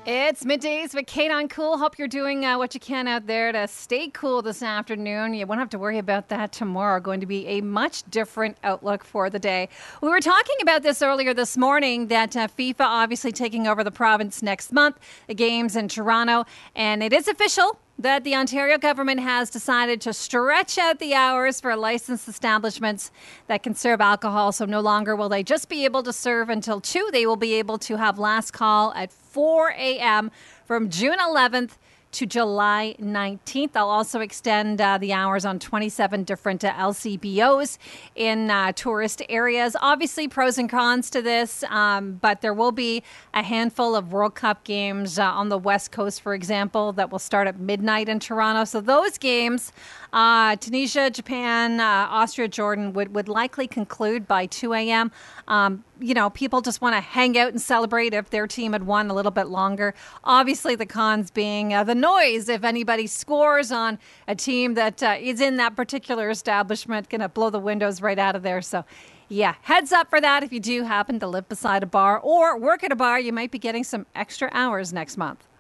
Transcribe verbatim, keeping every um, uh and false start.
It's middays with Kate on Cool. Hope you're doing uh, what you can out there to stay cool this afternoon. You won't have to worry about that tomorrow. Going to be a much different outlook for the day. We were talking about this earlier this morning that uh, FIFA obviously taking over the province next month, the games in Toronto, and it is official that the Ontario government has decided to stretch out the hours for licensed establishments that can serve alcohol. So no longer will they just be able to serve until two. They will be able to have last call at four a.m. from June eleventh to July nineteenth. They'll also extend uh, the hours on twenty-seven different uh, L C B Os in uh, tourist areas. Obviously, pros and cons to this, um, but there will be a handful of World Cup games uh, on the West Coast, for example, that will start at midnight in Toronto. So those games, uh, Tunisia, Japan, uh, Austria, Jordan, would, would likely conclude by two a.m. Um, you know, people just want to hang out and celebrate if their team had won a little bit longer. Obviously, the cons being uh, the noise. If anybody scores on a team that uh, is in that particular establishment, going to blow the windows right out of there. So, yeah, heads up for that if you do happen to live beside a bar or work at a bar. You might be getting some extra hours next month.